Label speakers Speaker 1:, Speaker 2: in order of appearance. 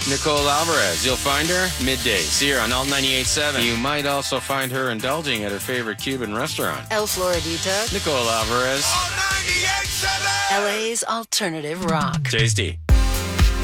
Speaker 1: Nicole Alvarez. You'll find her middays here on Alt 98.7. You might also find her indulging at her favorite Cuban restaurant.
Speaker 2: El Floridita.
Speaker 1: Nicole Alvarez.
Speaker 3: Alt 98.7.
Speaker 2: LA's alternative rock.
Speaker 1: Tasty.